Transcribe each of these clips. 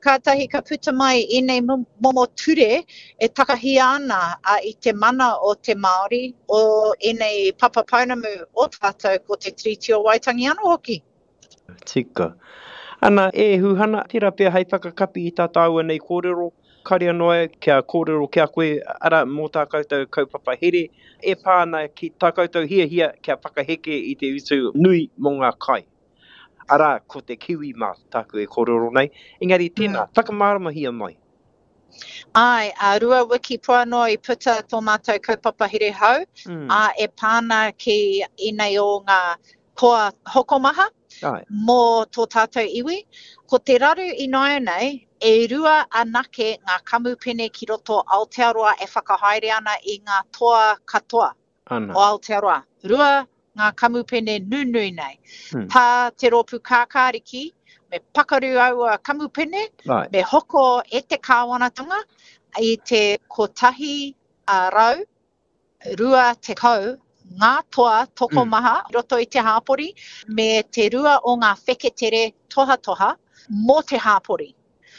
kātahi ka puta mai I nei momo ture e takahia ana a I te mana o te Māori o I nei papapaunamu o tātou ko te Tiritio Waitangi anō hoki. Tika. Ana e huhana tira pia hei whakakapi I tātou nei kōrero. Kari anoa kia kōrero kia koe ara mō tā koutou kaupapa here. E pāna ki tā koutou hia kia whakaheke I te utu nui mō ngā kai. Ara ko te kiwi mā tāku e kōrero nei. Engari tēnā, whakamārama hia mai. Ai, a rua wiki poa no I puta tō mātou kaupapa here hau. A e pāna ki I nei o ngā koa hokomaha. Mō tō tātou iwi. Ko te raru I noia nei, e rua anake ngā kamupene ki roto Aotearoa e whakahaere ana I ngā toa katoa o Aotearoa. Rua ngā kamupene nunui nei. Tā te ropu kākāriki, me pakaru au a kamupene, me hoko e te kāwanatanga, I te kotahi rau, rua te kau, ngā toa toko maha, roto I te hāpori, me te rua o ngā wheketere toha mō te hāpori.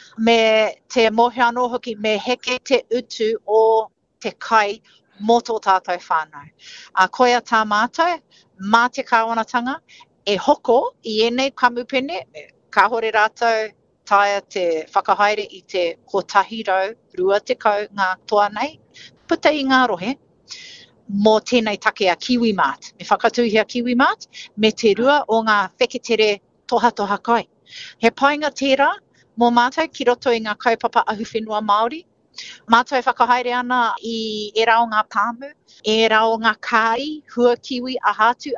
Me te mohe anō hoki, me heke te utu o te kai mō tō tātou whānau. A koia tā mātou, mā te kāwanatanga, e hoko I enei kamupene, ka hore rātou taia te whakahaere I te kotahi rau, rua te kau ngā toa nei, puta I ngā rohe, mō tēnei take a Kiwi Mart. Me whakatuhia Kiwi Mart, me te rua o ngā wheketere toha kai. He painga tērā, mō mātou ki roto I ngā kaupapa ahuwhenua Māori. Mātou whakahaere ana I e rao ngā pāmu, e rao ngā kāri, hua kiwi, ahatu.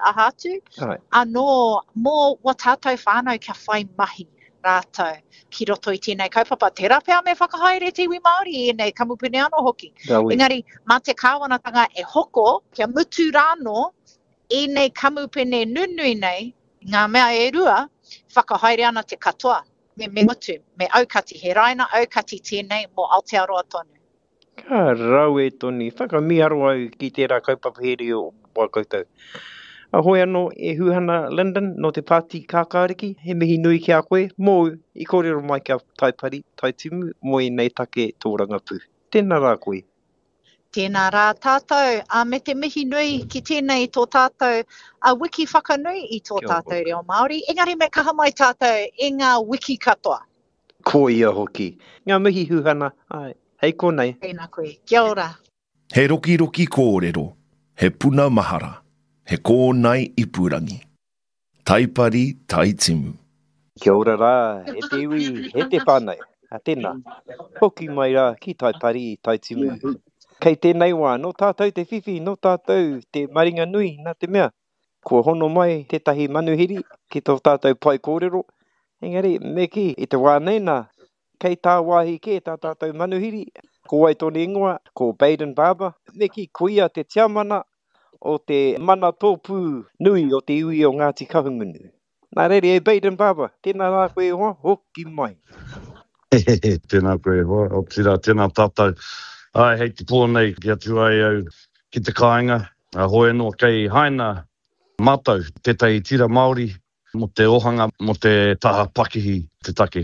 Anō, mō wa tātou whānau kia whai mahi rātou ki roto I tēnei kaupapa. Tērā pēr me whakahaere te iwi Māori e nei kamupene anō hoki. Engari, mā te kāwanatanga e hoko, kia mutu rāno, e nei kamupene nunui nei, ngā mea e rua, whakahaere ana te katoa. Me mutu, me aukati, he raina aukati tēnei mō Aotearoa tonu. Ka rau e toni, whakamiaro au ki tērā kaupapa here o koutou. Ahoi anō e huhana Lyndon no te pāti kākāriki, he mihi nui ki a koe, mō I kōrero mai kia taipari, taitimu, mō I nei take tō rangapū. Tēnā rā koe. Tēnā rā tātou, a me te mihi nui ki tēnei tō tātou, a wiki whakanui I tō tātou reo Māori. Engari me kaha mai tātou e ngā wiki katoa. Ko ia hoki. Ngā mihi huhana, ai, hei konei. Tēnā koe, kia ora. He roki kōrero, he puna mahara, he kōnai ipurangi. Taipari taitimu. Kia ora rā, he te iwi, he te whānau. Tēnā, hoki mai rā ki taipari taitimu. Kei tēnei wā, no tātou te whiwhi, no tātou te maringa nui, nā te mea. Kua hono mai tētahi manuhiri ki tō tātou pai kōrero. Engari, me ki, I te wā nei nā, kei tā wāhi ke tā tātou manuhiri. Ko ai tōni ingoa, ko Baden Barber. Me ki, kuia te tiamana o te mana tōpū nui o te iwi o Ngāti Kahungunu. Nā reire e Baden Barber, tēnā rā koe hoa, hoki mai. Tēnā koe hoa, o tira, tēnā tātou. Ai, hei te pō nei, kia tu ai au ki te kāinga. Hoi anō kei haina mātou, tētai tira Māori, mo te ohanga, mo te taha pakihi, te take.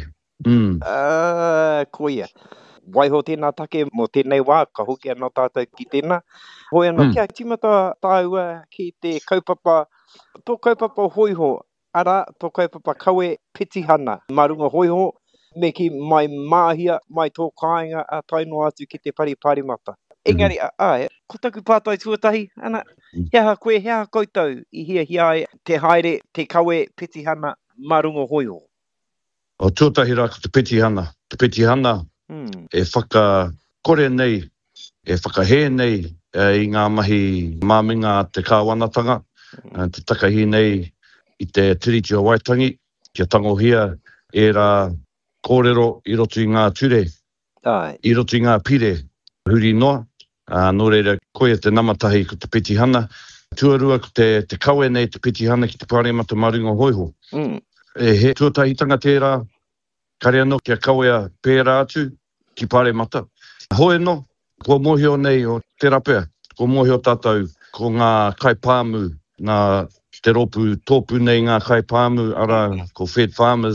Koia. Waiho tēnā take mo tēnei wā, ka hoki anō tātou ki tēnā. Hoi anō, kia timata tāua ki te kaupapa, tō kaupapa hoiho, ara tō kaupapa kaue pitihana, marunga hoiho, me ki mai māhia, mai tō kāinga a taino atu ki te paripari mata. Engari, ko taku pātai tuatahi, ana, hea koe, hea koutou, I hia te haere, te kaue pitihana, marunga hoiho. O tuatahi rā ko te pitihana. Te pitihana e whakakore nei, e whakahe nei I ngā mahi māminga te kāwanatanga, te takahi nei I te Tiritio Waitangi, kia tangohia e rā kōrero I roto I ngā ture, I roto I ngā pire, huri noa, nō reira koe te namatahi ko te pitihana, tuarua ko te kaue nei te pitihana ki te pāremata marunga hoiho. He tuatahitanga tērā, kare anō kia kauea pērā atu ki pāremata. Hoi no, ko mohio nei o te rapea, ko mohio tātou, ko ngā kaipāmu, ngā te ropu tōpu nei ngā kaipāmu, ara ko Fed Farmers,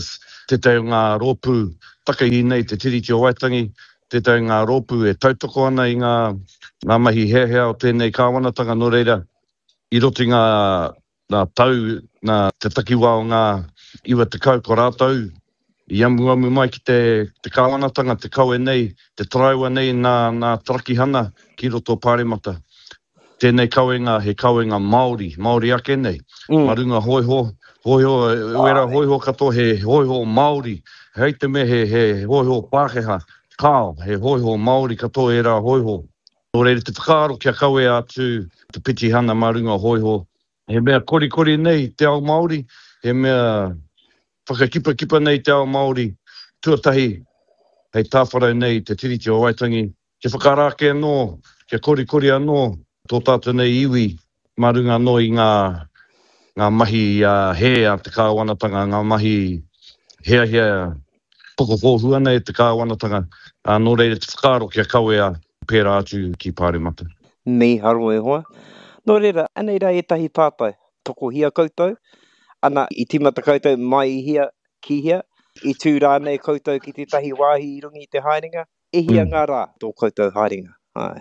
te tau ngā rōpū takahi nei te tiriti o Waitangi, te tau ngā rōpū e tautoko ana i ngā mahi hea o tēnei kāwanatanga no reira, i roti ngā tau, te takiwā o ngā iwa te kau ko rātau, i amu mai ki te kāwanatanga, te kau e nei, te traiwa nei nā tarakihana ki roto Pāremata. Tēnei kauenga, he kauenga Māori ake nei. Marunga hoiho, uera hoiho kato, he hoiho Māori. Hei te me he hoiho Pākehā, kāo, he hoiho Māori kato e rā hoiho. Nō reira te whakaaro kia kaue atu, te pitihana marunga hoiho. He mea kori nei te ao Māori, he mea whakakipa nei te ao Māori. Tuatahi, hei tāwharau nei te tiriti o Waitangi. Ke whakarake anō, ke kori anō, tō tātou nei iwi, marunga anō i ngā mahi hea te kāwanatanga, ngā mahi hea pokofōhua nei te kāwanatanga. Nō reira te whakaaro kia kaue pērā atu ki Pāremata. Me haro e hoa. Nō reira, anei rā e tahi tātai, toko hia koutou, ana i timata koutou mai i hia, ki hia, i tū rā nei koutou ki te tahi wāhi i rungi i te haerenga, e hia ngā rā tō koutou haerenga.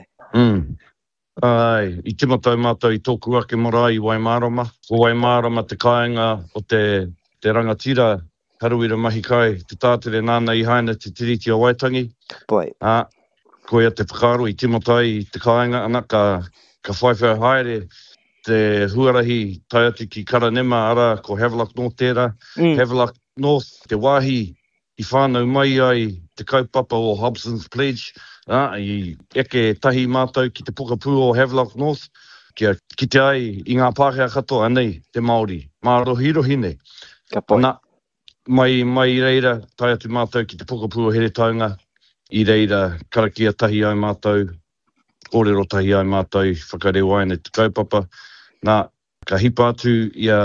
Ai, i timata mātou i tōku ake marae i Waimārama. Ko Waimārama te kāinga o te rangatira, haruira mahi kai, te tātere nāna i haina te tiriti o Waitangi. Pai. Ko ia te whakaaro i timata i te kāinga, ana ka whaiwhai haere, te huarahi tai atu ki Karanema ara ko Havelock North tērā. Havelock North, te wāhi i whānau mai ai te kaupapa o Hobson's Pledge, i eke tahi mātou ki te pokapū o Havelock North, ki te ai i ngā Pākehā katoa anei te Māori, rohirohi nei. Ana, mai reira, tai atu mātou ki te pokapū o Heretaunga, i reira karakia tahi ai mātou, kōrero tahi ai mātou, whakareo ai nei te kaupapa. Nā, ka hipa atu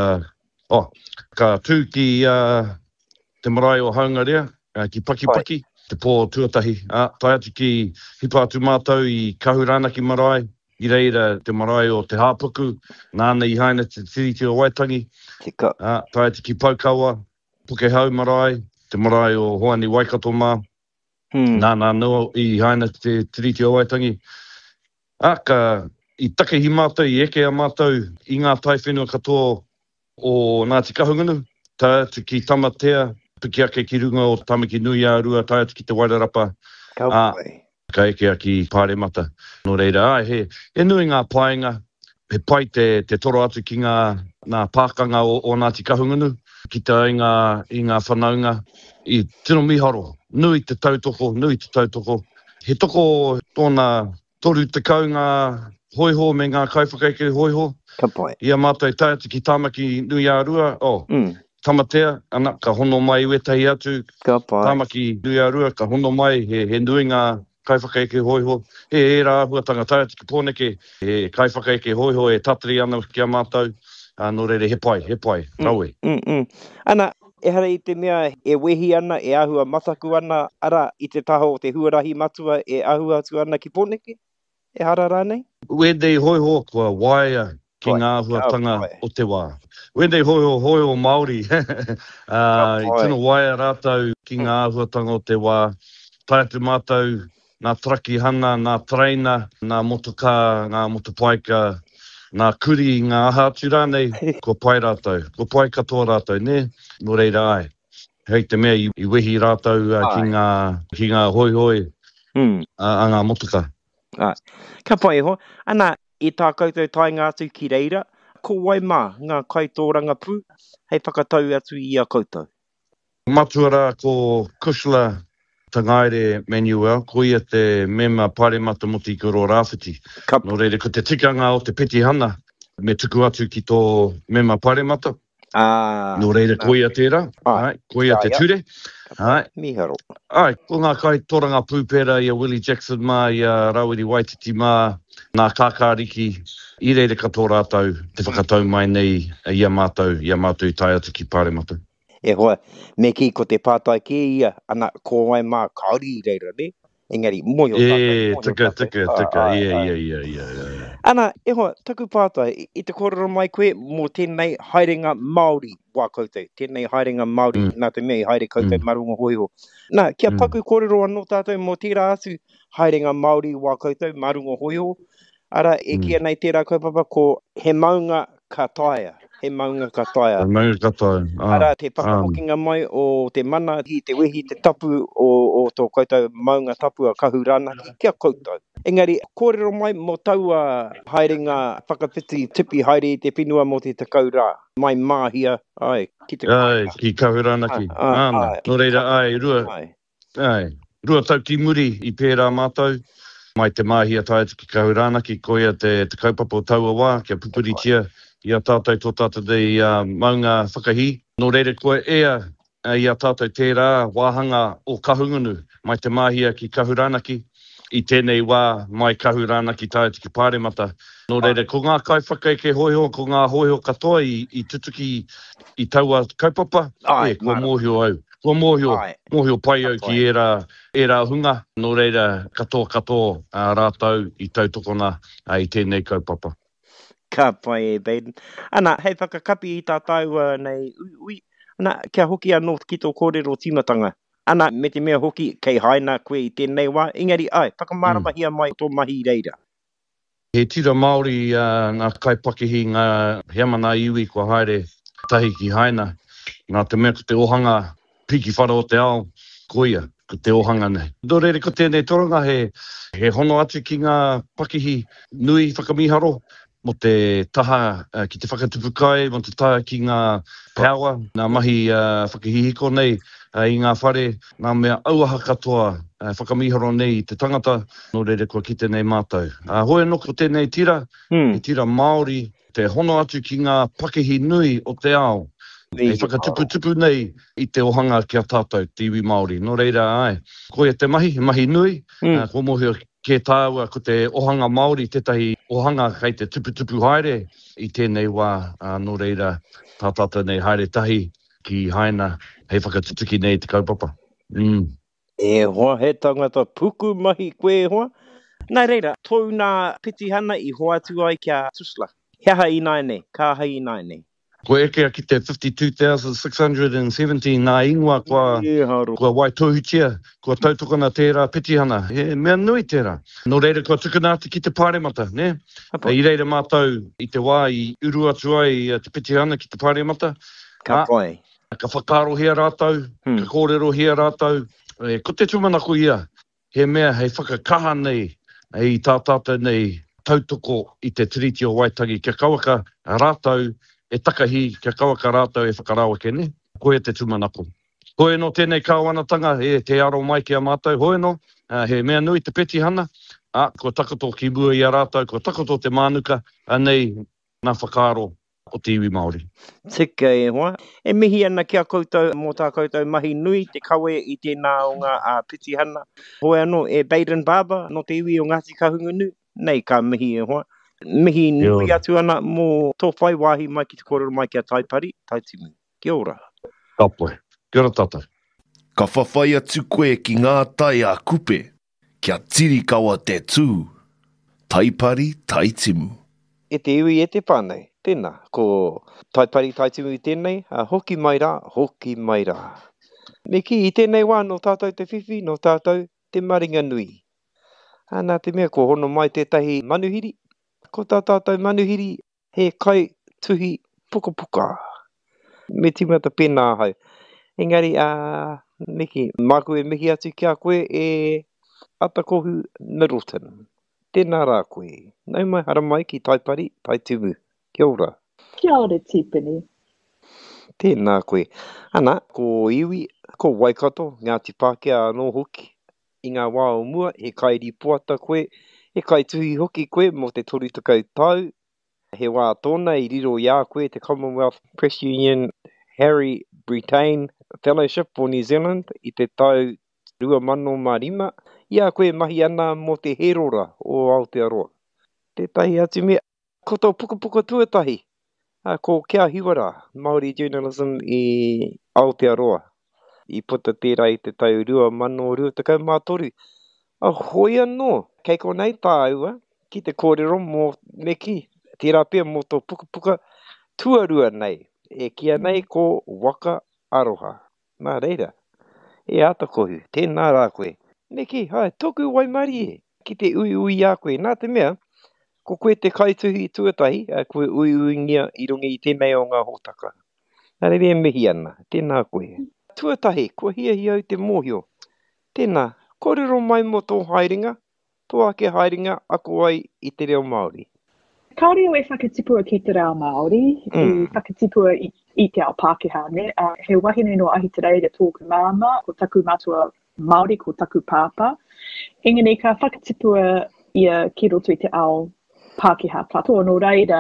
ka tū ki te marae o Haungarea, ki Pakipaki, te pō tuatahi. Tai atu ki hipa atu mātou i Kahurānaki marae, i reira te marae o te Hāpuku, nāna i haina te tiriti o Waitangi. Tai atu ki Paukawa, Pukehau marae, te marae o Hoani Waikato mā, nāna noa i haina te tiriti o Waitangi. I takehi mātou, i eke a mātou, i ngā tai whenua katoa o Ngāti Kahungunu, tai atu ki Tamatea, piki ake ki runga o Tamaki Nui a Rua, tai atu ki te Wairarapa. Ka eke a ki Pāremata. Nō reira, he nui ngā paenga, he pai te toro atu ki ngā pākanga o Ngāti Kahungunu, ki te i ngā whanaunga, i tino miharo, nui te tautoko. He toko tōna toru te kau ngā hoiho me ngā kaiwhakaike hoiho. Ia mātou tai atu ki Tamaki Nui a Rua, Tamatea, ana ka hono mai wetahi atu. Tamaki Nui a Rua, ka hono mai, he nui ngā kaiwhakaike hoiho. He rā huatanga tai atu ki Pōneke, he kaiwhakaike hoiho e tatari ana ki a mātou. Nō reire, he pai, raue. Ana, e hara i te mea e wehi ana, e ahua mataku ana, ara i te taho o te huarahi matua e ahua atu ana ki Pōneke? E hara rānei? Wendei hoiho kua waia ki ngā huatanga o te wā. Wendei hoiho Māori. I tino waia rātau ki ngā huatanga o te wā. Tai atu mātou, nā tarakihana, nā traina, nā motoka, ngā motopaika, nā kuri, ngā aha atu rānei, ko pai rātau. Ko pai katoa rātau, ne? Nō reira ai. Hei te mea i wehi rātau ki ngā hoihoi a ngā motoka. Ka pai ho, ana i tā koutou tainga atu ki reira, ko wai mā ngā kaitōranga pū, hei whakatau atu i a koutou. Matua ko Kushla Tangaire Manuel, ko ia te mema Pāremata Moti Kuro Rāwhiti. Nō reire, ko te tikanga o te pitihana, me tuku atu ki tō mema Pāremata. Nō reire, ko ia tērā, ko ia te ture. Miharo. Ko ngā kai toranga pūpera i a Willie Jackson mā, i a Rawiri Waititi mā, nā kākāriki, i reire katoa rātau, te whakatau mai nei i a mātou i tai atu ki Pāremata. E hoa, me ki ko te pātai ki ia, ana ko wai mā kauri i reira, ne? Engari, mohi o tātou. Tika. Yeah. Ana, e hoa, taku pātai, i te kororo mai koe mō tēnei haerenga Māori wā koutou. Tēnei haerenga Māori, nā te mea i haere koutou marunga hoiho. Nā, kia paku kororo anō tātou mō tērā atu haerenga Māori wā koutou marunga hoiho. Ara, e kia nei tērā kaupapa ko he maunga kataia. He maunga kataia. Ara, te whakahokinga mai o te mana, te wehi, te tapu o tō koutou maunga tapu a kahurānaki, kia koutou. Engari, kōrero mai mō taua haerenga whakawhiti tipi haere i te whenua mō te takau rā. Mai māhia, ki te kāinga. Ki kahurānaki. Nō reira, rua tau ki muri i pērā mātou. Mai te māhia tae ki kahurānaki, koia te kaupapa o taua wā, kia pupuritia. Ia tātou tō tātou i maunga whakahi. Nō reira koe ia tātou tērā wāhanga o kahungunu mai te māhia ki kahurānaki. I tēnei wā mai kahurānaki tae ki pāremata. Nō reira, ko ngā kai whakaeke hoiho, ko ngā hoiho katoa i tutuki i taua kaupapa, kua mōhio au. Kua mōhio pai au ki era hunga. Nō reira, katoa rātau i tautokona i tēnei kaupapa. Ka pai Baden. Ana, hei whakakapi i tātou nei ui. Ana, kia hoki anō ki tō kōrero timatanga. Ana, me te mea hoki, kei haina koe i tēnei wā. Engari, whakamarapahia mai tō mahi reira. He tira Māori ngā kaipakihi, ngā heamana iwi kua haere tahi ki haina. Nā te mea ko te ohanga piki whara o te ao, koia, ko te ohanga nei. Nō reire ko tēnei toronga he hono atu ki ngā pakihi nui whakamiharo. Mo te taha ki te whakatupukai, mo te taha ki ngā power, ngā mahi whakahihiko nei i ngā whare, ngā mea auaha katoa whakamiharo nei i te tangata, nō reire kua ki tēnei mātou. Hoi anō ko tēnei tira, he tira Māori, te hono atu ki ngā pakihi nui o te ao, e whakatuputupu nei i te ohanga kia tātou, te iwi Māori. Nō reira, koe te mahi nui, ko mohio ke tāua ko te ohanga Māori, tētahi ohanga kei te tuputupu haere i tēnei wā, nō reira, tātata nei haere tahi ki haina, hei whakatutuki nei te kaupapa. E hoa, he tangata puku mahi koe hoa. Nā reira, tōu nā pitihana i hoa atu ai kia Tusla. Hea i nai nei, ka hai i nai nei. Ko eke ki te 52,617 nā ingoa kua Waitohutia, kua tautokana tērā pitihana. He mea nui tērā. Nō reira kua tukunāti ki te pāremata, ne? I reira mātou i te wā i uru atu ai te pitihana ki te pāremata. Ka pai. Ka whakaro hea rātau, ka kōrero hea rātau. Ko te tumanako ia, he mea hei whakakaha nei, i tātātou nei tautoko i te tiriti o Waitangi. Kia kawaka rātau, e takahi, kia kawaka rātau e whakarawake, ne? Koe te tumanako. Koe no tēnei kāwanatanga, te aro mai kia mātou, hoi no, he mea nui te petihana, ko takoto ki mua i a rātau, ko takoto te mānuka, anei nā whakaro o te iwi Māori. Tika e hoa. E mihi ana kia koutou, mō tā koutou mahi nui, te kawe i tēnā o ngā pitihana. Hoi anō, e Baden Barber, no te iwi o Ngāti Kahungunu, nei ka mihi e hoa. Mihi nui atu ana mō tō whai wāhi mai ki te kōrero mai kia Taipari, Taitimu. Kia ora. Ka pai. Kia ora tātou. Ka whawhai atu koe ki ngā tai a kupe, kia tiri kawa te tū. Taipari, Taitimu. E te iwi e te pānei, tēnā, ko Taipari, Taitimu i tēnei, hoki mai rā. Me ki i tēnei wā no tātou te whiwhi, no tātou te maringa nui. Nā te mea ko hono mai tētahi manuhiri. Ko tā tātou manuhiri, he kai tuhi puka. Me timata pēnā hau. Engari, Miki, māku e mihi atu kia koe e Atakohu Middleton. Tēnā rā koe. Nau mai hara mai ki Taipari, Taitimu. Kia ora. Kia ora, Tipini. Tēnā koe. Ana, ko iwi, ko Waikato, Ngāti Pākehā anō hoki. I ngā wā o mua, he kairi puata koe, he kai tuhi hoki koe mō te toru takau tau. He wā tōna i riro ia koe te Commonwealth Press Union Harry Brittain Fellowship for New Zealand i te tau 2005. Ia koe mahi ana mō te herora o Aotearoa. Tētahi atu mea, ko tō puka tuatahi, ko Kia Hiwara, Māori journalism i Aotearoa. I puta tērā i te tau 2023. A hoi anō, kei ko nei tāua, ki te kōrero mō neki, tērā pia mō tō puka tuarua nei. E kia nei ko waka aroha. Nā reira, e ata kohu, tēnā rā koe. Neki, hai, toku waimari e, ki te ui a koe. Nā te mea, ko koe te kaituhi tuatahi, koe ui ngia i rungi i tēnei o ngā hōtaka. Nā reira e mihi ana, tēnā koe. Tuatahi, ko hia au te mōhio. Tēnā, kōrero mai mo tō haerenga, tō ake haerenga ako ai i te reo Māori. Kāore o e whakatipua ki te reo Māori, i whakatipua i te ao Pākehā, ne? He wahine no ahi te reira tōku māma, ko taku matua Māori, ko taku pāpā. Engari ka whakatipua ia ki roto i te ao Pākehā katoa, no reira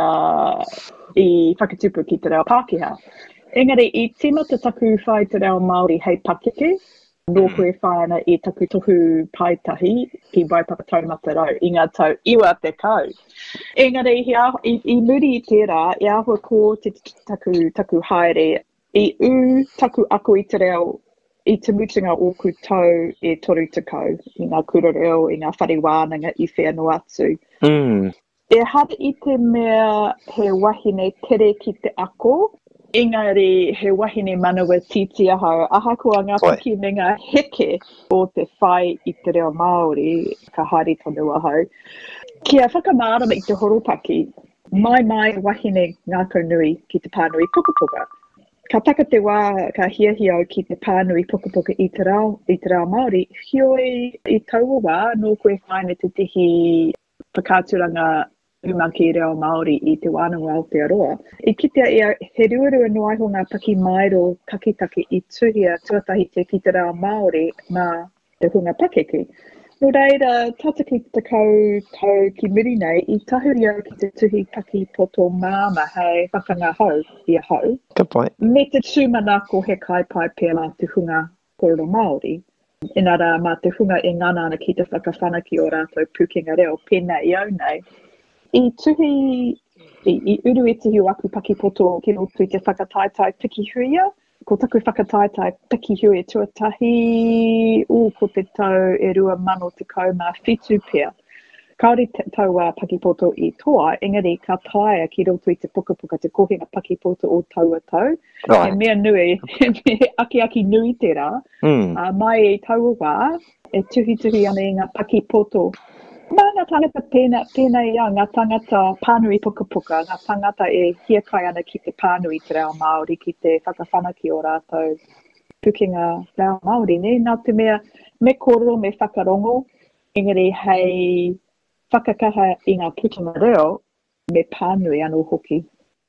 i whakatipua ki te reo Pākehā. Engari, i tīmata taku whai te reo Māori hei pakeke, nō koe whāna i taku tohu paitahi ki waipapa taumata rau, i ngā tau iwa te kau. Engari, i muri i tērā, i ahua ko te taku haere, i taku ako i te reo, i te mutunga o ku tau e toru te kau, i ngā kura reo, i ngā whare wānanga i whenua atu. E hara i te mea he wahine tere ki te ako, engari he wahine manawa titi ahau, ahakoa ngā piki me ngā heke o te whai i te reo Māori, ka haere tonu ahau. Kia whakamārama i te horopaki, mai wahine ngā kaunui ki te pānui pukapuka. Ka taka te wā, ka hiahia ki te pānui pukapuka i te reo Māori, hioi i taua wā, nō koe whaine te tihi whakāturanga umaki reo Māori i te wānanga Aotearoa. I kitea ia he ruarua no aiho ngā paki mairo kakitaki i tuhia tuatahi ki te reo Māori mā te hunga pakeke. No reira, tata ki te tau ki muri nei, i tahuri au ki te tuhi paki poto māma hei whakanga hau i a hau. Good point. Me te tūmanako he kaipai pēla te hunga kōrero Māori. Inara mā te hunga e ngana ana ki te whakawhanaki o rātou pukenga reo pēnā i au nei. I tuhi, i uru e tihi o aku paki poto ki roto i te whakataitai piki huia. Ko taku whakataitai piki huia tuatahi, ko te tau e rua mano te kaumā whitu pia. Kaori taua paki poto i toa, engari ka taia ki roto i te pukapuka te kohinga paki poto o taua tau. Right. E mea nui, aki nui tērā. Mai e taua wā, e tuhi ana i ngā paki poto. Mā ngā tangata pēnā ia, ngā tangata pānui pukapuka, ngā tangata e hiakai ana ki te pānui te reo Māori, ki te whakawhanaki o rātou pukenga reo Māori, ne? Nā te mea, me kōrero, me whakarongo, engari hei whakakaha i ngā pukenga reo, me pānui anō hoki.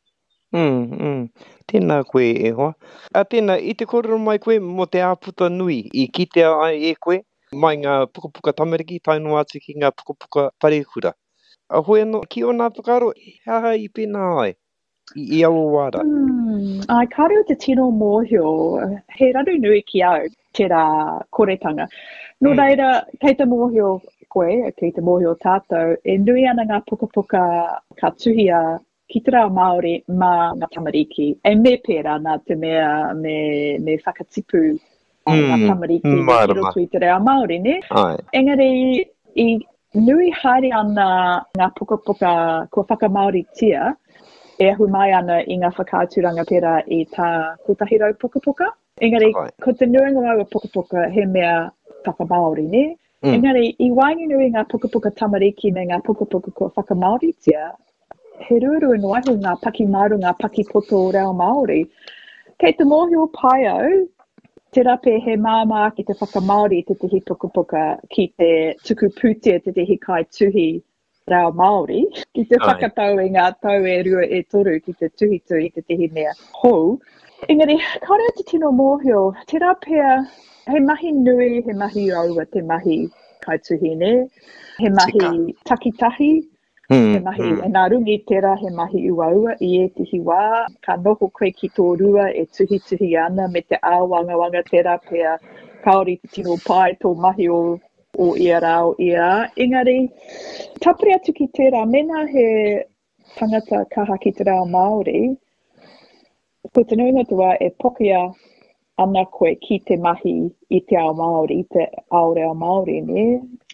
Tēnā koe e hoa. Tēnā, i te kōrero mai koe mo te āputa nui, i kitea ai e koe, mai ngā pukapuka tamariki, taino atu ki ngā pukapuka parehura. A hoi anō, ki o ngā whakaro, haha i pēnā ai, i awa wāra. Ai, kāre o te tino mōhio, he raru nui ki au, tērā koretanga. No reira, kei te mōhio koe, kei te mōhio tātou, e nui ana ngā pukapuka ka tuhia ki te reo Māori mā ngā tamariki. E me pēra nā te mea me whakatipu ngā tamariki ki roto i te reo Māori, ne? Engari, i nui haere ana ngā pukapuka ko whakamaoritia, e ahu mai ana i ngā whakāturanga pera i tā kutahirau pukapuka. Engari, ko te nuinga mau o pukapuka he mea whakamaori, ne? Engari, i waingi nui ngā pukapuka tamariki me ngā pukapuka ko whakamaoritia, he ruarua no aiho ngā paki maru, ngā paki poto reo Māori. Kei te mōhio pai au, te rape he māma ki te whakamaori te tihi pukapuka ki te tuku pūtia te tihi kai tuhi reo Māori, ki te whakatau i ngā tau e rua e toru ki te tuhitu i te tihi mea hou. Engari, kāre te tino mōhio, te rapea he mahi nui, he mahi aua, te mahi kai tuhi ne, he mahi takitahi, he mahi, e ngā rungi tera, he mahi uaua i e tihi wā, ka noho koe ki tō rua e tuhi ana me te āwanga tera pia kaori te tino pai tō mahi o ia rao ia. Engari, tapere atu ki tērā, mena he tangata kaha ki te reo Māori, ko te nuingatua e pokia ana koe ki te mahi i te ao Māori, te ao reo Māori, ne?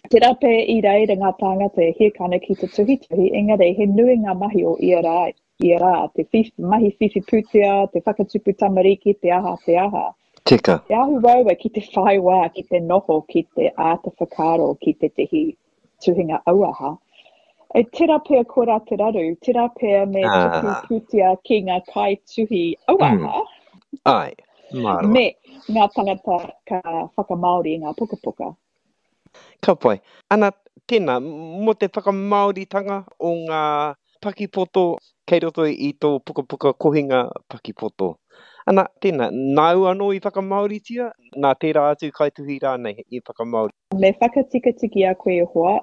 Te rape I reira ngā tāngata e hiekana ki te tuhituhi, engari he nui ngā mahi o ia rā, te mahi whiwhi putia, te whakatupu tamariki, te aha. Tika. Te ahu raua ki te whaiwā, ki te noho, ki te āta whakaro, ki te tehi tuhinga auaha. E tira pia kora te raru, tira pia me tupu putia ki ngā kai tuhi auaha. Ai, maro. Me ngā tangata ka whakamaori ngā pukapuka. Ka pai. Ana, tēnā, mo te whakamaoritanga o ngā pakipoto kei roto I tō pukapuka kohinga pakipoto. Ana, tēnā, nāu anō I whakamaoritia? Nā tērā atu kaituhi rānei I whakamaori. Me whakatikatiki a koe hoa,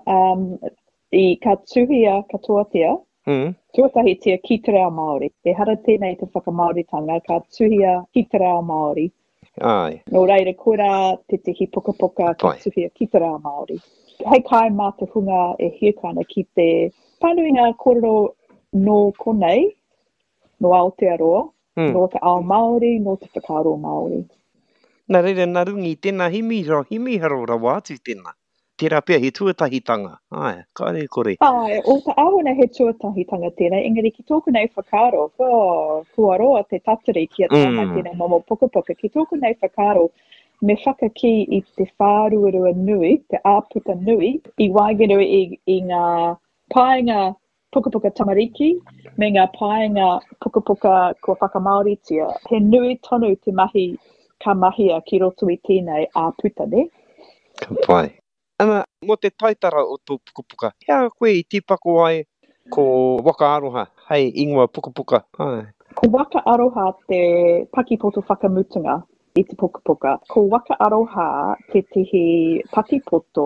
I ka tuhia katoatia, tuatahi tia ki te reo Māori. E hara tēnei te whakamaoritanga, ka tuhia ki te reo Māori. Ai. Nō reira kora te tehi pukapuka ki tuhia ki te reo Māori. Hei kai mā te hunga e hiekana ki te panuinga kororo no konei, no Aotearoa, no te ao Māori, no te whakaro Māori. Nā reira nā rungi tēnā himi haro rawa atu tēnā. Tērā pia he tuatahitanga. Ai, kare kore. Ai, o ta awana he tuatahitanga tēnā, engari ki tōku nei whakaro, kua roa te tatari ki a tāna tēnā momo pukapuka, ki tōku nei whakaro, me whakaki I te whāruarua nui, te āputa nui, I waigenui I ngā paenga pukapuka tamariki, me ngā paenga pukapuka kua whakamaoritia. He nui tonu te mahi ka mahia ki roto I tēnei āputa ne. Ka pai. Ana, mo te taitara o tō pukapuka, hea koe I tīpako ai ko waka aroha, hei ingoa pukapuka. Ai. Ko waka aroha te pakipoto whakamutunga I te pukapuka. Ko waka aroha te tehi pakipoto,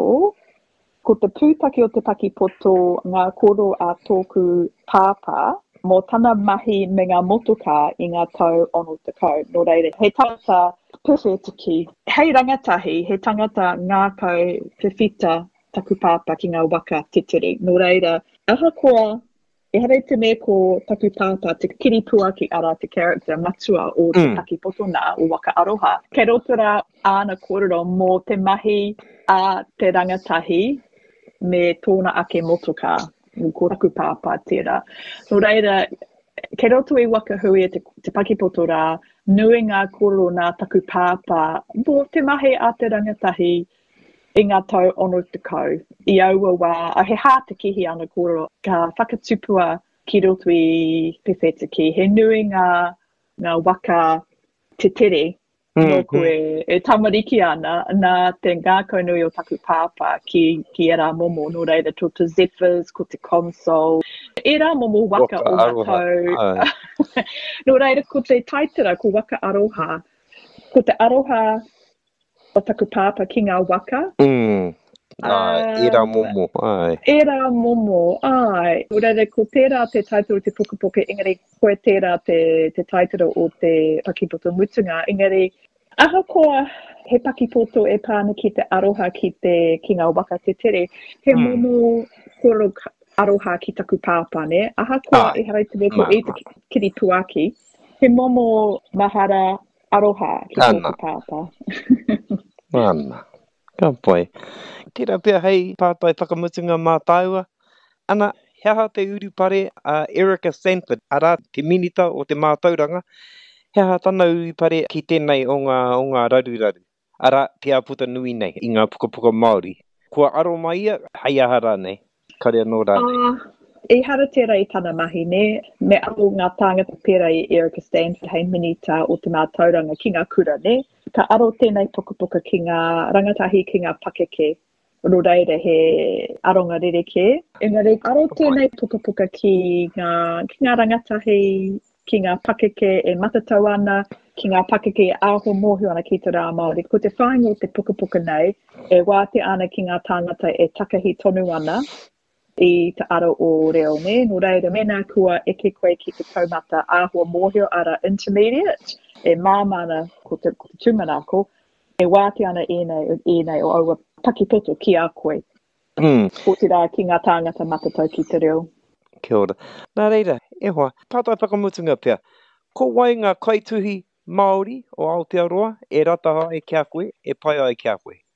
ko te pūtaki o te pakipoto ngā koro a tōku pāpā, mō tana mahi me ngā motuka I ngā tau ono te kau. Nō reire, he tangata pewhetiki. Hei rangatahi, he tangata ngākau pewhita taku pāpā ki ngā waka titiri. Nō reira, aha koa, e hare te me ko taku pāpā, te kiripua ki ara te character matua o te pakipoto nā o waka aroha. Kei rotora āna kōrero mō te mahi a te rangatahi me tōna ake motuka. Ko taku pāpā tērā. Nō reira, kei roto I waka hui te pakipoto rā, nui ngā koro nā taku pāpā, mō te mahi a te rangatahi I ngā tau ono te kau. I aua wā, a he hā te kihi ana koro, ka whakatupua ki roto I pewhetiki. He nui ngā waka te tere, no koe e tamariki ana, nā te ngākau nui o taku pāpā ki e rā momo, no reira to te zephyrs, ko te console. E rā momo waka o ngā tau. No reira ko te taitara, ko waka aroha. Ko te aroha o taku pāpā ki ngā waka. E rā momo, ai. E rā momo, ai. No reira ko tērā te taitara o te pukapuka, engari koe tērā te taitara o te pakipoto mutunga, engari aha koa he pakipoto e pāna ki te aroha ki ngā waka te tere, he momo koro aroha ki taku pāpā ne. Aha koa e harai te meko e te kiri puaki, he momo mahara aroha ki taku pāpā. Ana, ka pai. Tērā pia hei pātai whakamutunga mā tāua. Ana, hea te urupare Erica Sanford, ara te minita o te mātauranga. Hea tana urupare ki tēnei o ngā raruraru. Ara te aputa nui nei I ngā pukapuka Māori. Kua aro mai ia, hei ahara nei. Karea nō rānei. E hara tērā I tana mahi ne. Me aro ngā tāngata pēra I Erica Stanford hei minita o te mātauranga ki ngā kura ne. Ka aro tēnei pukapuka ki ngā rangatahi ki ngā pakeke. Nō reira he aronga rereke. Engari, aro tēnei pukapuka ki ngā rangatahi ki ngā pakeke e matatau ana, ki ngā pakeke e aho mōhio ana ki te rā Māori. Ko te whāingo te pukapuka nei, e wāte ana ki ngā tāngata e takahi tonu ana I te aro o reo ne. Nō reira, mena kua eke koe ki te kaumata aho mōhio ara intermediate, e māmana ko te tūmanako, e wāte ana nei o aua pakipoto ki a koe. Ko te rā ki ngā tāngata matatau ki te reo. Kia ora. Nā reira, e hoa, pātai whakamutunga pia. Ko wai ngā kaituhi Māori o Aotearoa, e rataha e kia koe, e pai ai kia koe.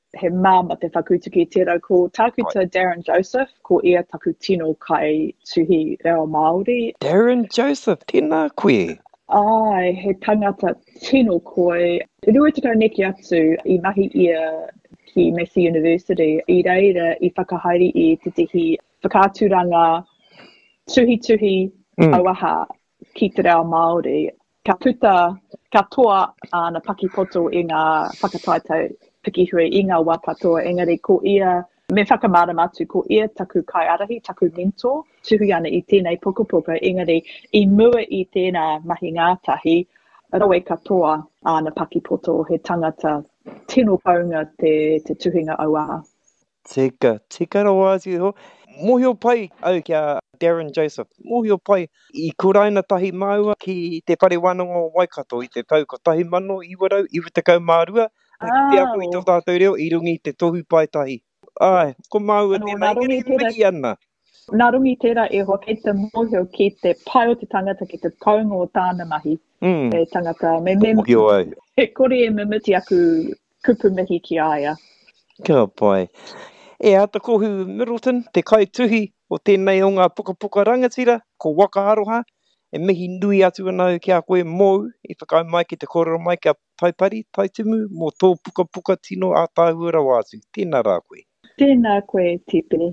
he māma te whakutuki tērā ko tākuta Darren Joseph, ko ia taku tino kai tuhi reo Māori. Darren Joseph, tēnā koe. Ai, he tangata tino koe. Rua te kauneki atu I mahi ia ki Massey University, I reira I whakahaere I te tihi whakāturanga tuhi auaha ki te reo Māori. Ka puta, ka toa ana pakipoto I ngā whakataitau pikihui I ngā wā katoa, engari ko ia, me whakamārama atu, ko ia taku kai arahi, taku mentor, tuhi ana I tēnei pukapuka, engari I mua I tēnā mahi ngātahi, rawe katoa ana pakipoto, he tangata tino paunga te tuhinga auaha. Tika rawa ati ho. Mohio pai au kia Darren Joseph. Mohio pai I kuraina tahi maua ki te pare whanonga o Waikato I te tau ko tahi mano I warau I witakau mārua. Ki te aku I tō tātou reo I rungi te tohu pai tahi. Ai, ko maua tēnā I miki ana. Nā rungi tērā e hoa kei te mohio ki te pai o te tangata ki te kaunga o tāna mahi. E tangata. Mohio au. He kore e mimiti aku kupu mihi ki aia. Kia pai. E ata kohu Middleton, te kai tuhi o tēnei o ngā pukapuka rangatira, ko waka aroha, e mihi nui atu anau ki a koe mou, I whakau mai ki te kororo mai kia taipari, taitumu, mō tō pukapuka tino a tāhua wātu. Tēnā rā koe. Tēnā koe, Tipini.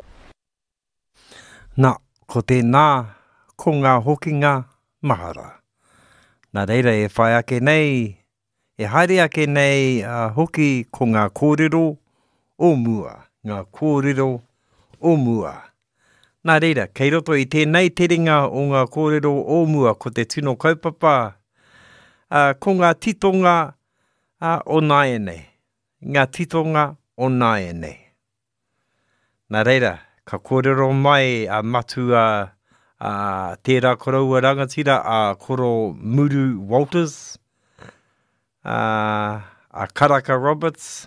Nā, ko tēnā, ko ngā hokinga mahara. Nā reira e whai ake nei, e haere ake nei hoki ko ngā kōrero o mua. Ngā kōrero o mua. Nā reira, kei roto I tēnei teringa o ngā kōrero o mua ko te tino kaupapa, ko ngā titonga o nāiene. Ngā titonga o nāiene. Nā reira, ka kōrero mai matu tērā koraua rangatira a koro Muru Walters, a Karaka Roberts,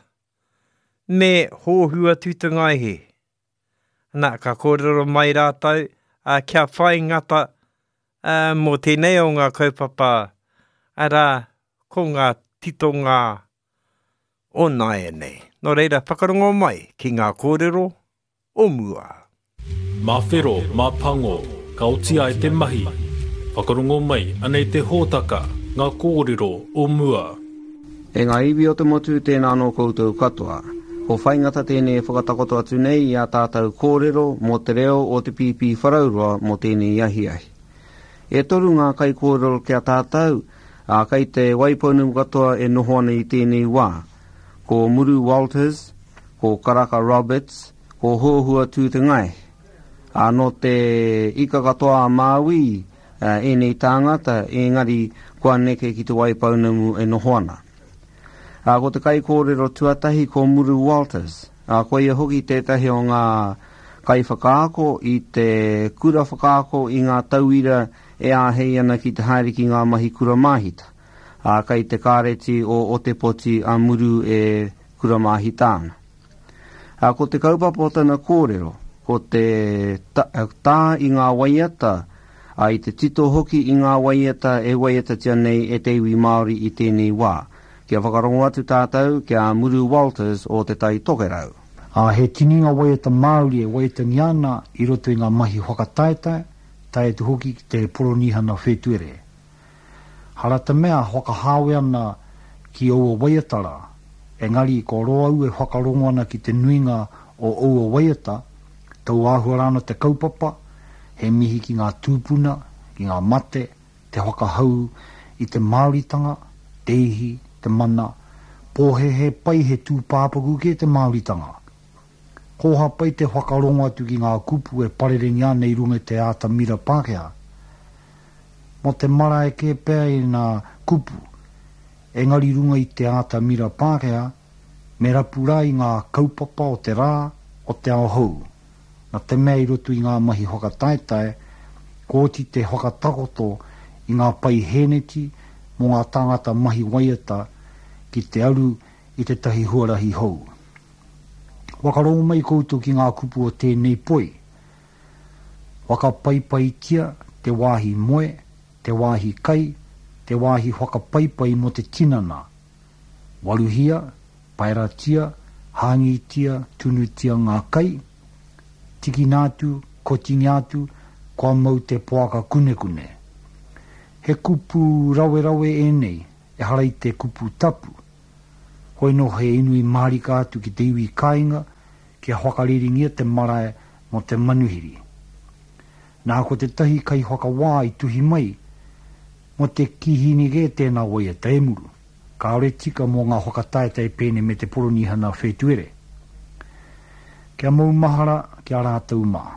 me hōhua tūtangaihe. Nā ka kōrero mai rātau, kia whai ngata mō tēnei o ngā kaupapa, ara ko ngā titonga o nāiene. Nō reira, whakarongo mai ki ngā kōrero o mua. Mā whero, mā pango, ka otia e te mahi. Whakarongo mai, anei te hōtaka, ngā kōrero o mua. E ngā iwi o te motu tēnā no koutou katoa. Ko whaingata tēnei whakatakoto atu nei I a tātou kōrero mō te reo o te pipi wharaurua mō tēnei ahiahi. E toru ngā kai kōrero kia tātou, kai te waipaunu katoa e noho ana I tēnei wā. Ko Muru Walters, ko Karaka Roberts, ko Hōhua Tūtangai. No te ika katoa a Māui, enei tāngata, engari kua neke ki te waipaunumu e noho ana. Ko te kai kōrero tuatahi ko Muru Walters. Ko ia hoki tētahi o ngā kai whakaako I te kura whakaako I ngā tauira e āhei ana ki te haere ki ngā mahi kura mahita. Kai te kāreti o te poti a Muru e kura mahita ana. Ko te kaupapa o tana kōrero, ko te tā I ngā waiata, I te tito hoki I ngā waiata e waiata tia nei e te iwi Māori I tēnei wā. Kia whakarongo atu tātou, kia Muru Walters o te tai tokerau. He tininga waiata Māori e waiata ngiana I roto I ngā mahi whakataetai, tae tu hoki te poronihana whetuere. Harata mea whakahawe ana ki oua waiatara, engari ko roa ue whakarongo ana ki te nuinga o oua waiata, tau āhua rana te kaupapa, he mihi ki ngā tūpuna, ki ngā mate, te whakahau I te Māoritanga, te ihi, te mana, pōhehe pai he tūpāpaku ke te Māoritanga. Koha pai te whakarongo atu ki ngā kupu e parerengi ane I runga te ātamira Pākehā. Mo te mara e ke pēa I ngā kupu, engari runga I te ātamira Pākehā, me rapura I ngā kaupapa o te rā, o te ao hou. Na te mea I roto I ngā mahi whakataetae, kōti te whakatakoto I ngā pai heneti, mo ngā tāngata mahi waiata, ki te aru I te tahi huarahi hou. Wakarongo mai koutou ki ngā kupu o tēnei poi. Wakapaipai tia te wāhi moe, te wāhi kai, te wāhi whakapaipai mo te tinana. Waluhia, pairatia, hangi tia, tunu tia ngā kai, tiki nātu, kotingi atu, kua mau te poaka kune kune. He kupu rawe rawe e nei, e harai te kupu tapu. Hoi no he inui marika atu ki te iwi kāinga, ki a whakariringia te marae mo te manuhiri. Nā ko te tahi kai whakawā i tuhi mai, mo te kihinige tēnā wai e taemuru. Ka ore tika mō ngā whakataetai pēne me te poronihana whetuere. Kia mau mahara, kia rātau mā.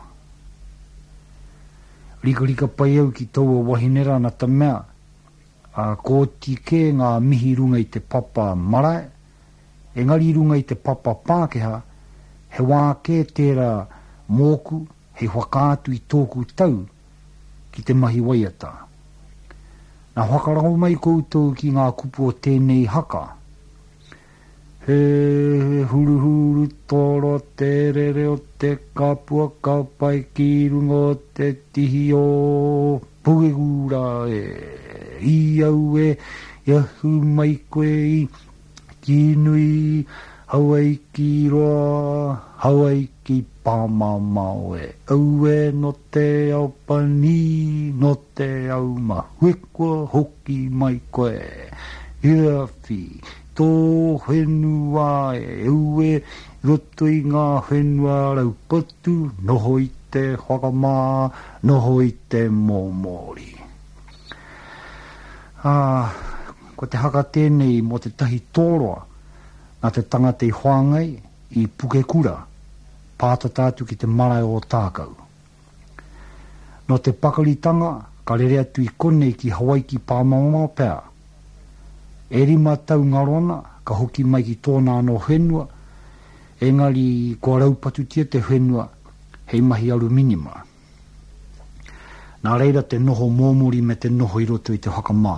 Rika rika pai au ki taua wahinera na ta mea, ko tike ngā mihi runga i te papa marae, engari runga i te papa Pākehā, he wā ke tērā mōku, he whakaatu i tōku tau ki te mahi waiata. Nā whakarau mai koutou ki ngā kupu o tēnei haka. He huru huru toro te rere o te kapua kapai ki runga o te tihi o pugegura e i au e iahu mai koe i ki nui hawai ki roa hawai ki pāmamao e au e no te au pani no te au mahuekua hoki mai koe iawhi tō whenua e au e roto i ngā whenua rau potu noho i te whakamā noho i te mōmori. Ko te haka tēnei mo te tahi tōroa nā te tangata i whāngai i puke kura pātatatu ki te marae o tākau. No te pakaritanga ka rere atu i konei ki Hawaii ki Pāmamao pēr. E rima tau ngarona ka hoki mai ki tōna no whenua engari kua raupatutia te whenua hei mahi aluminima. Nā reira te noho mōmuri me te noho i roto i te whakamā.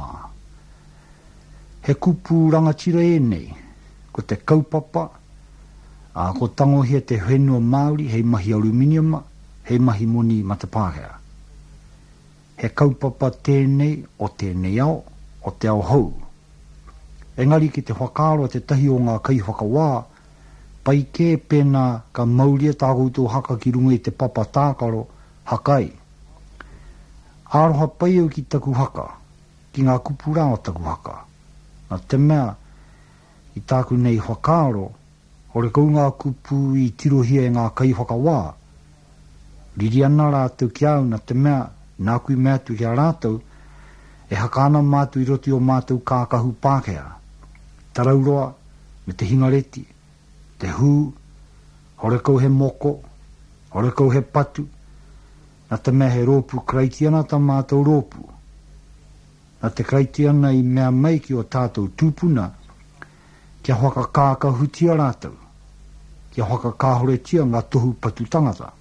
He kupu rangatira e nei, ko te kaupapa, ko tangohia te whenua Māori hei mahi aluminima, hei mahi moni matapāhea. He kaupapa tēnei o tēnei ao, o te ao hou. Engari ki te whakaaro te tahi o ngā kai whakawā, pai kē pēnā ka mauria tā koutou haka ki runga i te papa tākaro hakai. Aroha pai au ki taku haka, ki ngā kupura o taku haka. Nā te mea, i tāku nei whakaaro, ore kou ngā kupu i tirohia e ngā kai whakawā. Riri ana rātou ki au nā te mea, nā kui mea tu ki a rātou, e hakana mātu i roti o mātou kākahu Pākehā. Tarauroa, me te hingareti, te hū, hore kou he moko, hore kou he patu, nā te mea he rōpu kraitiana ta mātou rōpu. Nā te kraitiana i mea mai ki o tātou tūpuna, kia whaka kākahutia rātou, kia whaka kāhoretia ngā tohu patu tangata.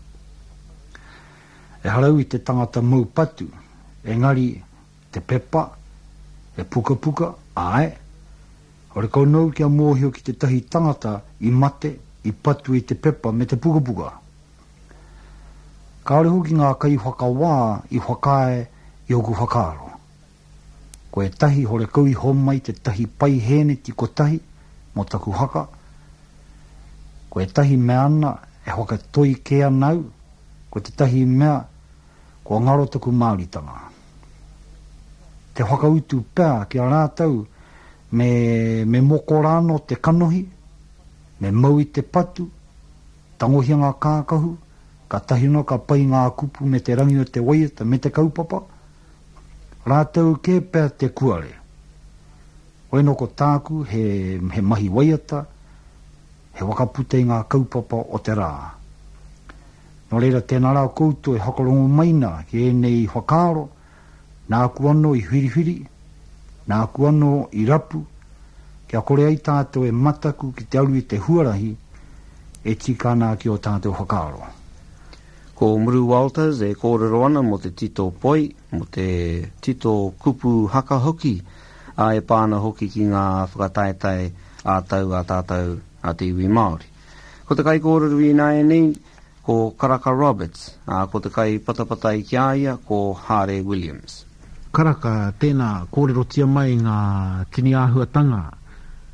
E harau i te tangata mau patu, engari te pepa, e puka puka, ae, ore kau kia mōhio ki te tahi tangata i mate, i patu i te pepa me te puka puka. Ka ore hoki ngā kai whakawā i whakae i oku whakaaro. Ko e tahi hore kau i homai te tahi pai hene ti ko tahi mo taku haka. Ko e tahi mea ana e hoka toi kea nau, ko te tahi mea ko ngaro taku Māoritanga. Te whakautu pēr ki a rātau me moko rāno te kanohi, me mau i te patu, tangohia ngā kākahu, ka tahino ka pai ngā kupu me te rangi o te waiata me te kaupapa, rātau ke pēr te kuare. Oino ko tāku he mahi waiata, he wakaputei ngā kaupapa o te rā. No reira tēnā rā koutou e hakarongo maina ki e nei whakaaro, nā ku anō i whiriwhiri, nā ku anō i rapu, kia kore ai tātou e mataku ki te alu i te huarahi, e tikana ki o tātou whakaaro. Ko Muru Walters e kōrero ana mo te tito poi, mo te tito kupu haka hoki, a e pāna hoki ki ngā whakataetai a tātou a te iwi Māori. Ko te kai kōrero i nā e nei, ko Karaka Roberts, ko te kai patapata i ki aia, ko Hare Williams. Karaka, tēnā kōrero tia mai ngā tini āhuatanga.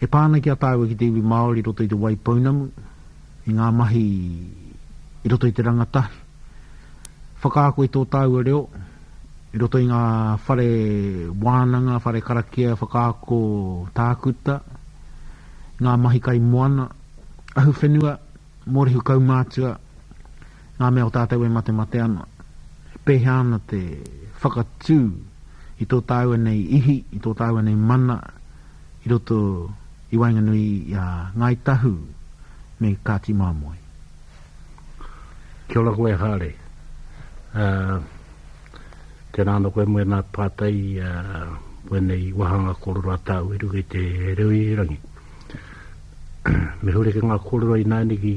E pāna ki a tāua ki te iwi Māori roto i te Waipounamu, i ngā mahi i roto i te rangatahi. Whakaako i tō tāua reo, i roto i ngā whare wānanga, whare karakia, whakaako tākuta, ngā mahi kai moana, ahu whenua, morihu kaumātua, ngā mea o tātou e mate ana. Pehe ana te whakatū i tō tāua nei ihi, i tō tāua nei mana, i roto i Wainganui i Ngai Tahu me Kāti Māmoe. Kia ora koe haere. Tēnā no koe moe nā pātai wenei wahanga kororo a tāu i ruke te reo i rangi. Me hore ke ngā kororo i nāni ki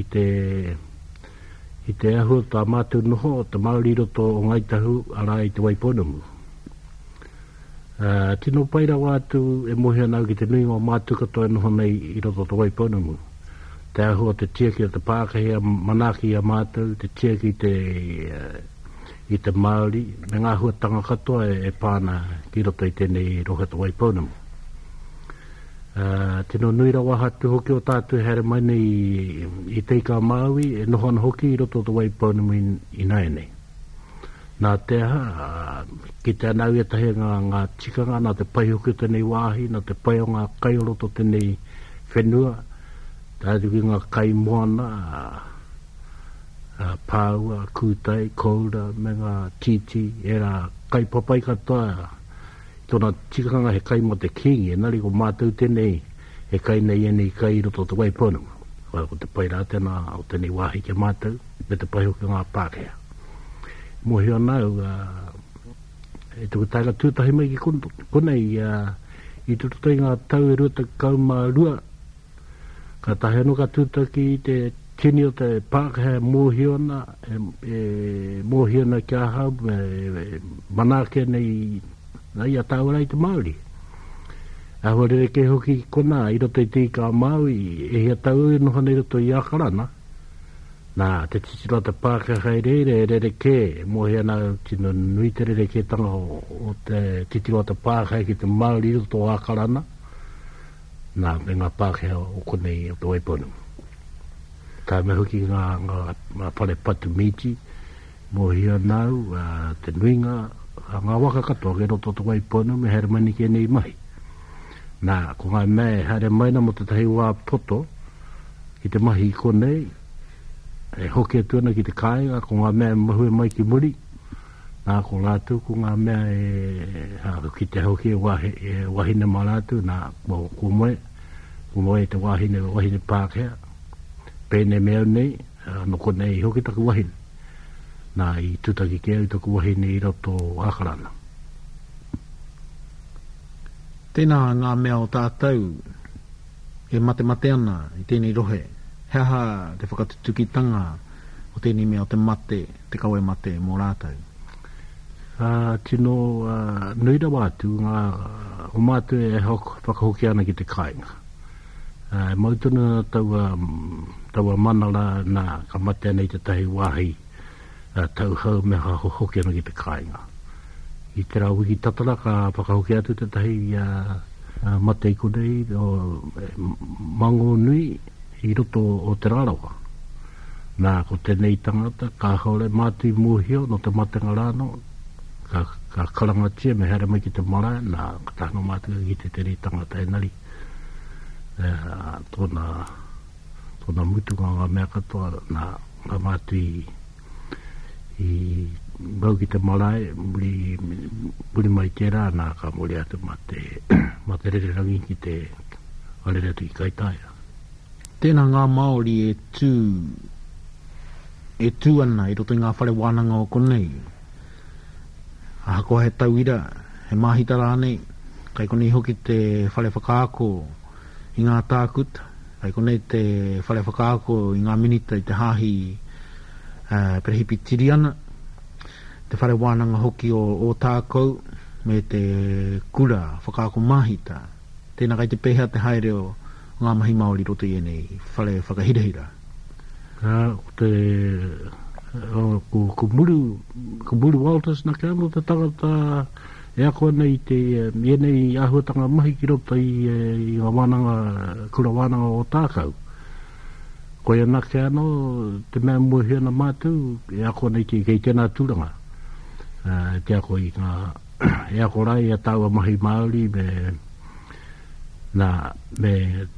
i te ahu tā mātou noho o te Māori roto o Ngai Tahu ara i te Waiponamu. Tino paira wātu e mohe anau ki te nui o mātou katoa noho nei i roto o te Waiponamu. Te ahu o te tiaki o te Pākehea manaki a mātou, te tiaki i te Māori, me ngā huatanga katoa e pāna ki roto i tēnei rohe te Waiponamu. Tino nuira wahatu hoki o tātou here mai nei i teika Māui e nohana hoki i roto o te Waiponamu i nai nei. Nā te aha, ki te anau e tahe ngā tikanga, nā te pai hoki o tēnei wāhi, nā te pai o ngā kai o roto tēnei whenua, tātou ki ngā kai moana, pāua, kūtai, koura, me ngā titi, e rā kai papai katoa, tōna tikanga he kai mo te kingi, e nari ko mātou tēnei, he kai nei e nei kai roto te Waiponamu. Ko te pai rā tēnā o tēnei wāhi ke mātou, me te pai hoki ngā Pākehea. Mohi anau, e tuku taiga tūtahi mai ki konei, i tututai ngā tau e ruta kauma rua, ka tahe anu ka tūtaki i te tini o te Pākehea mōhiona, mōhiona kia hau, manake nei ai a tāura i te Māori. Ahua rere ke hoki kona i roto i tika Māui, e hia tau e noha nei roto i Akarana. Nā, te titiro te Pākehea reire e rere ke, mohe ana tino nui te rere ke tanga o te titiro te Pākehea ki te Māori roto o Akarana. Nā, me ngā Pākehea o konei o te Waiponamu. Tā me hoki ngā whare patu miti, mohe anau, te nuinga, ngā waka katoa ke roto te Waiponamu me here mani ke nei mahi. Nā, ko ngai mea here maina mo te tahi wā poto ki te mahi i konei, e hoki atuana ki te kāinga, ko ngā mea mahue mai ki muri. Nā, ko rātu, ko ngā mea ki te hoki e wahine ma rātu, nā, ko moe te wahine Pākehea, pēne mea nei, no konei hoki taku wahine. Nā, i tutaki ke au taku wahine i roto Akarana. Tēnā ngā mea o tātou e mate ana i tēnei rohe. Heha te whakatutukitanga o tēnei mea o te mate, te kaue mate mō rātou. Tino nuira wātu, o mātu e whakahoki ana ki te kāinga. Mautuna taua manala nā ka mate ana i te tahi wāhi tau hau me hoki ana ki te kāinga. I te rā wiki tatara ka whakahoki atu te tahi mate i konei o mango nui i roto o te rārawa. Nā ko tēnei tangata ka haore mātui mūhio no te matenga rāno ka karangatia me here mai ki te mara nā ka tahno mātua ki te tēnei tangata e nari. Tōna mutunga ngā mea katoa nā mātui i bau ki te marae, muri mai te rā nā ka mori atu mate rere rangi ki te arere atu i Kaitaia. Tēnā ngā Māori e tū ana i roto i ngā whare wānanga o konei. A hako he tauira, he mahita rānei, kai konei hoki te whare whakaako i ngā tākuta, kai konei te whare whakaako i ngā minita i te hāhi perehipi tiriana, te whare wānanga hoki o tākou me te kura whakaako mahita. Tēnā kai te pehea te haere o ngā mahi Māori roto i enei whare whakahirahira. Ko muru Walters na kia mo te tangata Ea koe nei te, nei ahuatanga mahi ki roto i ngā wānanga, kura wānanga o tākau. Koe anake ano, te mea muhi ana mātou, ea koe nei te kei tēnā tūranga. Te ako i ngā, ea koe rai a tāua mahi Māori me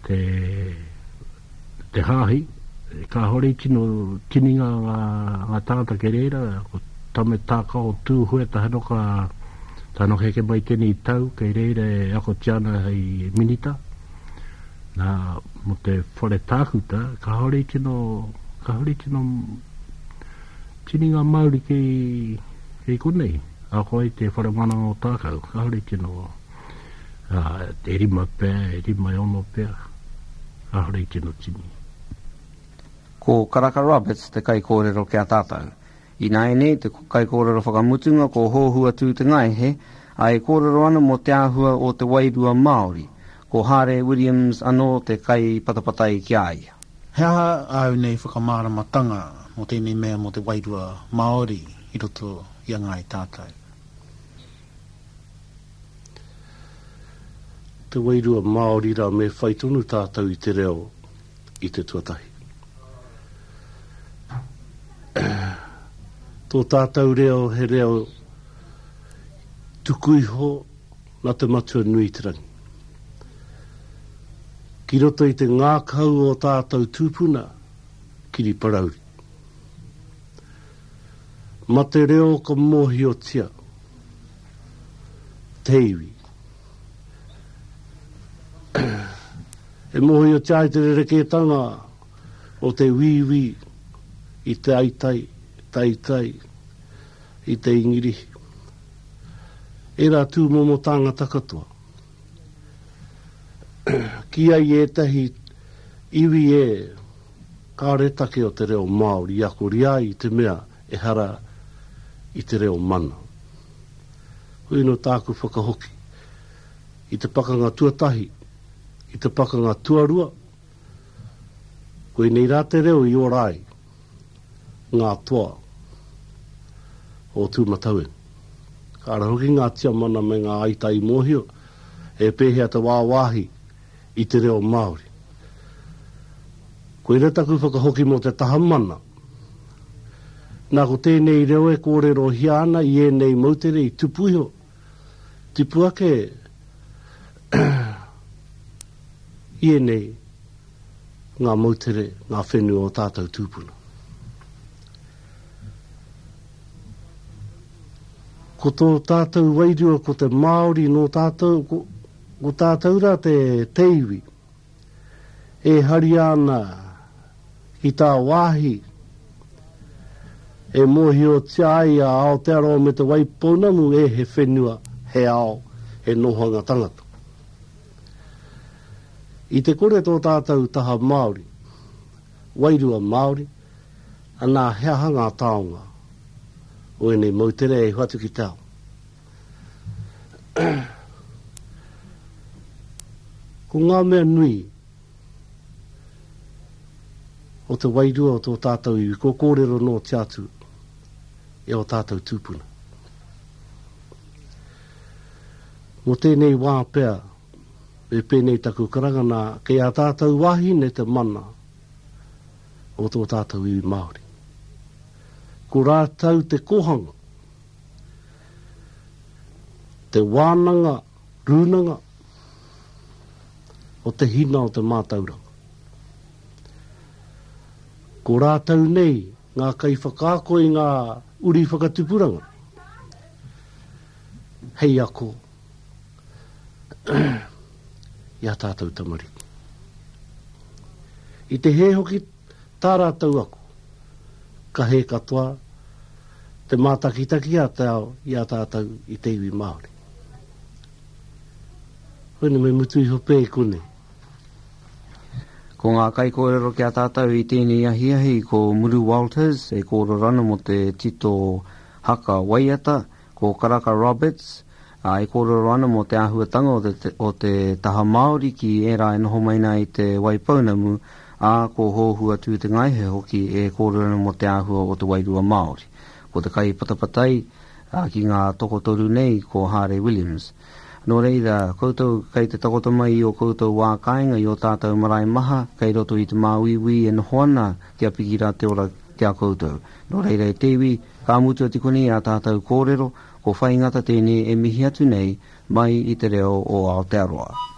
te hāhi, ka hori tino tininga ngā tāngata ke reira, ko tame tāka o tū hue tahano ka tano heke mai tēnei tau, kei reira e ako tiana hei minita. Nā, mo te whare tākuta, ka hori tino tininga Māori kei konei. A koe te whare mana o tākau, ka hori tino te rima pēr, rima ono pēr, ka hori tino tini. Ko Karaka Roberts te kai kōrero kia tātou. I nai nei te kai kōrero whakamutunga ko hōhua tū te ngaihe, ai kōrero ana mo te āhua o te wairua Māori, ko Hare Williams anō te kai patapatai ki aia. Hea au nei whakamāramatanga mo tēnei mea mo te wairua Māori i roto i a ngai tātou. Te wairua Māori ra me whaitonu tātou i te reo i te tuatahi. Tō tātou reo he reo tukuiho na te matua nui te rangi. Ki roto i te ngākau o tātou tūpuna, kiri parauri. Ma te reo ka mohi o tia, te iwi. E mohi o tia i te rereketanga o te wiwi i te aitai, taitai, i te ingiri. E rā tū momo tāngata katoa. Ki ai e tahi iwi e kāretake o te reo Māori, ako ria i te mea e hara i te reo mana. Hui no tāku whakahoki. I te pakanga tuatahi, i te pakanga tuarua, koe nei rā te reo i orai, ngā toa o tūmatauen. Ka arahoki ngā tia mana me ngā aitai mohio, e pēhea te wāwahi i te reo Māori. Koe retaku whakahoki mo te taha mana. Nā ko tēnei reo e kōrero hiana i e nei mautere i tupuiho. Tipuake i e nei ngā mautere, ngā whenua o tātou tūpuna. Ko tō tātou wairua, ko te Māori no tātou, ko tātou rā te teiwi, e hari ana i tā wāhi, e mohi o tia a Aotearoa me te waipounamu e he whenua, he ao, he nohanga tangata. I te kore tō tātou taha Māori, wairua Māori, anā hea hanga taonga, o enei mautere e huatu ki tau. Ko ngā mea nui o te wairua o tō tātou iwi, ko kōrero no te atu e o tātou tūpuna. Mo tēnei wā pēr, e pēnei taku karangana, kei a tātou wahine te mana o tō tātou iwi Māori. Ko rātau te kohanga, te wānanga, rūnanga, o te hina o te mātauranga. Ko rātau nei, ngā kai whakākoi ngā uri whakatupuranga. Hei ako, ia tātou tamariki. I te he hoki tā rātau ako, ka he katoa, te mātakitaki a tau i a tātou i te iwi Māori. Hone me mutu i hope e kone. Ko ngā kai kōrero ki a tātou i tēnei ahiahi ko Muru Walters, e kōrorana mo te tito haka waiata, ko Karaka Roberts, e kōrorana mo te āhuatanga o te taha Māori ki e rā e noho maina i te waipaunamu, a ko hōhua tū te ngaihe hoki e kōrero mo te āhua o te wairua Māori. Ko te kai patapatai, ki ngā tokotoru nei ko Harry Williams. Nō reira, koutou kei te takoto mai I o koutou wā kāinga I o tātou marae maha, kei roto I te māwiwi e nohoana kia pikira te ora kia koutou. Nō reira e tewi, ka mutua tikoni a tātou kōrero, ko whaingata tēnei e mihi atu nei mai I te reo o Aotearoa.